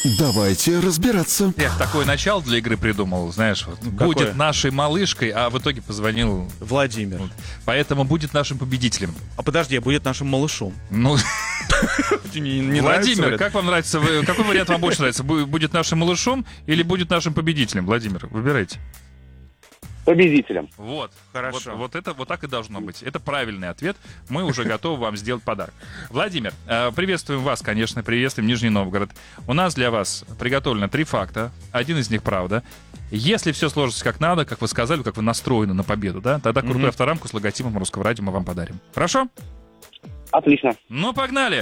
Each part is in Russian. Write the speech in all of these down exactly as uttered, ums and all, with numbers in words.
Давайте разбираться. Я такое начало для игры придумал, знаешь, вот, будет нашей малышкой, а в итоге позвонил Владимир. Вот. Поэтому будет нашим победителем. А подожди, будет нашим малышом. Ну, не, не Владимир, нравится, как вам нравится? Вы, какой вариант вам больше нравится? Будет нашим малышом или будет нашим победителем? Владимир, выбирайте. Победителем. Вот, Хорошо. Вот, вот это вот так и должно быть. Это правильный ответ. Мы уже готовы вам сделать подарок. Владимир, э, приветствуем вас, конечно, приветствуем Нижний Новгород. У нас для вас приготовлено три факта. Один из них правда. Если все сложится как надо, как вы сказали, как вы настроены на победу, да, тогда крутую mm-hmm. авторамку с логотипом Русского радио мы вам подарим. Хорошо? Отлично. Ну, погнали!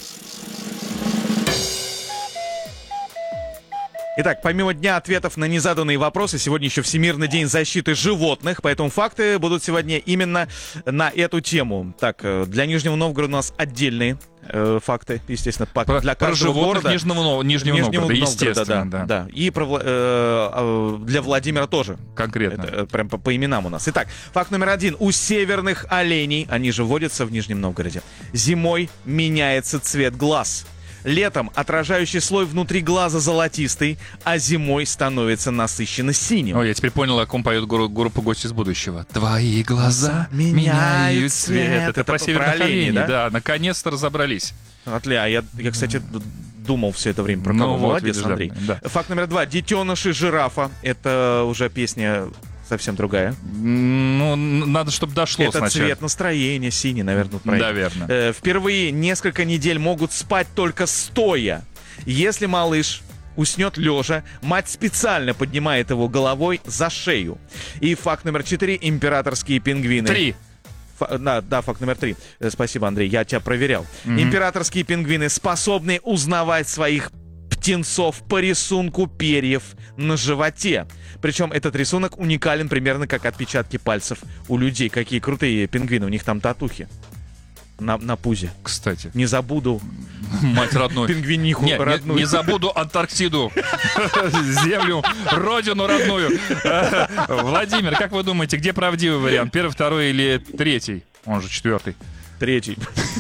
Итак, помимо дня ответов на незаданные вопросы, сегодня еще Всемирный день защиты животных, поэтому факты будут сегодня именно на эту тему. Так, для Нижнего Новгорода у нас отдельные э, факты, естественно, по, про, для про каждого города. Нижнего, Нижнего, Нижнего Новгорода, естественно. Да, да. да. И про, э, для Владимира тоже. Конкретно. Это, прям по, по именам у нас. Итак, факт номер один. У северных оленей, они же водятся в Нижнем Новгороде, зимой меняется цвет глаз. Летом отражающий слой внутри глаза золотистый, а зимой становится насыщенно синим. Ой, я теперь понял, о ком поет группа, группа «Гости из будущего». Твои глаза меняют цвет. Это, Это про северных оленей, да? Да, наконец-то разобрались. Отлично. А я, я, кстати, думал все это время про ну, кого. Вот, Молодец, видишь, Андрей. Да. Факт номер два. Детеныши жирафа. Это уже песня... совсем другая. Ну, надо, чтобы дошло Это сначала. цвет настроения, синий, наверное. Наверное. Э, впервые несколько недель могут спать только стоя. Если малыш уснет лежа, мать специально поднимает его головой за шею. И факт номер четыре. Императорские пингвины. Три. Фа- да, да, факт номер три. Э, спасибо, Андрей, я тебя проверял. Mm-hmm. Императорские пингвины способны узнавать своих птенцов по рисунку перьев на животе. Причем этот рисунок уникален примерно как отпечатки пальцев у людей. Какие крутые пингвины, у них там татухи на, на пузе. Кстати. Не забуду мать родную. Пингвиниху не, родную. Не, не забуду Антарктиду. Землю, родину родную. Владимир, как вы думаете, где правдивый вариант? Первый, второй или третий? Он же четвертый. Третий.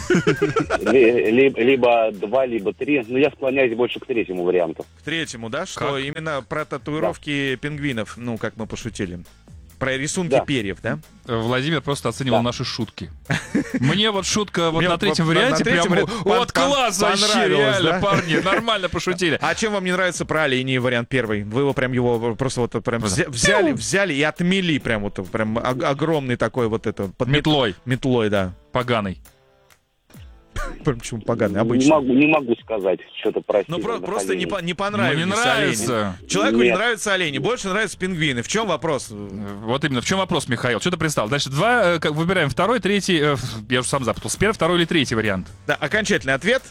Либо два, либо три. Но я склоняюсь больше к третьему варианту. К третьему, да? Что как? Именно про татуировки да. пингвинов, ну, как мы пошутили. Про рисунки да. перьев, да? Владимир просто оценивал да. наши шутки. Мне вот шутка вот Мне на третьем варианте прям вот класс вообще, реально, парни, нормально пошутили. А чем вам не нравится про оленей вариант первый? Вы его прям его просто вот прям взяли, взяли и отмели прям вот прям огромный такой вот это. Метлой. Метлой, да. Поганый. Почему поганый? Обычно. Не могу, не могу сказать что-то про Ну про, просто не, по, не понравились ну, не нравится. олени. Человеку Нет. не нравятся олени, больше нравятся пингвины. В чем вопрос? Вот именно, в чем вопрос, Михаил? Что ты представил? Значит, два, как выбираем второй, третий, э, я уже сам запутался. Первый, второй или третий вариант? Да, окончательный ответ?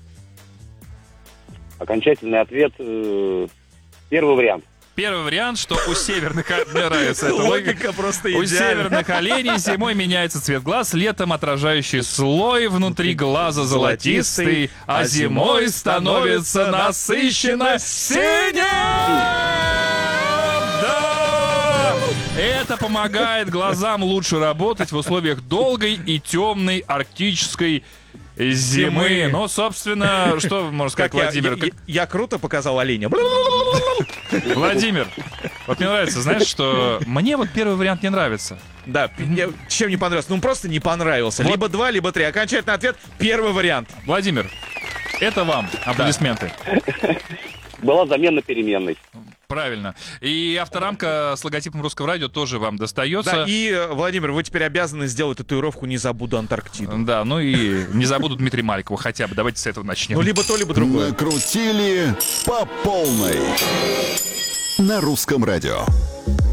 Окончательный ответ э, первый вариант. Первый вариант, что у северных оленей нравится эта логика просто У идеальна. северных оленей зимой меняется цвет глаз, летом отражающий слой внутри глаза золотистый, а зимой становится насыщенно синим. Да! Это помогает глазам лучше работать в условиях долгой и темной арктической зимы. Зимы. Ну, собственно, что можно сказать, Как я, Владимир? я, я, я круто показал оленя. Владимир, вот мне нравится, знаешь, что мне вот первый вариант не нравится. Да, я- чем не понравился? Ну, просто не понравился. Вот. Либо два, либо три. Окончательный ответ — первый вариант. Владимир, это вам аплодисменты. Была замена переменной. Правильно. И авторамка с логотипом Русского радио тоже вам достается. Да, и, э, Владимир, вы теперь обязаны сделать татуировку «Не забуду Антарктиду». Да, ну и не забуду Дмитрия Маликова хотя бы. Давайте с этого начнем. Ну, либо то, либо другое. Накрутили по полной на Русском радио.